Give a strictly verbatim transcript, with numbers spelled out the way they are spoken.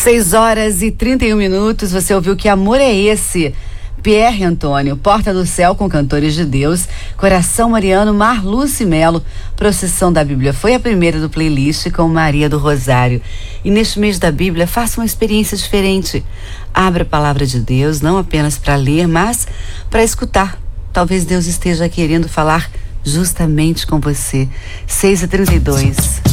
seis horas e trinta e um minutos, você ouviu Que Amor é Esse? Pierre Antônio, Porta do Céu com Cantores de Deus, Coração Mariano, Marluce Melo, Procissão da Bíblia foi a primeira do playlist com Maria do Rosário. E neste mês da Bíblia, faça uma experiência diferente. Abra a palavra de Deus, não apenas para ler, mas para escutar. Talvez Deus esteja querendo falar justamente com você. seis e trinta e dois.